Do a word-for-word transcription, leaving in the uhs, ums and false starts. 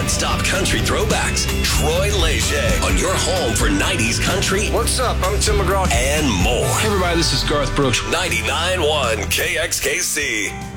non-stop country throwbacks. Troy Leger on your home for nineties country. What's up? I'm Tim McGraw. And more. Hey everybody, this is Garth Brooks. ninety-nine point one K X K C.